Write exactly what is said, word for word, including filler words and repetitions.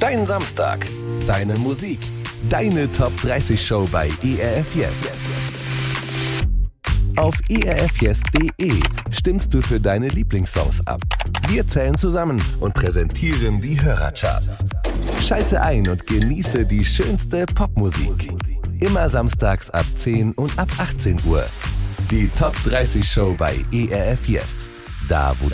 Dein Samstag, deine Musik, deine Top dreißig Show bei E R F Yes. Auf e r f yes punkt d e stimmst du für deine Lieblingssongs ab. Wir zählen zusammen und präsentieren die Hörercharts. Schalte ein und genieße die schönste Popmusik. Immer samstags ab zehn und ab achtzehn Uhr. Die Top dreißig Show bei E R F Yes. Da, wo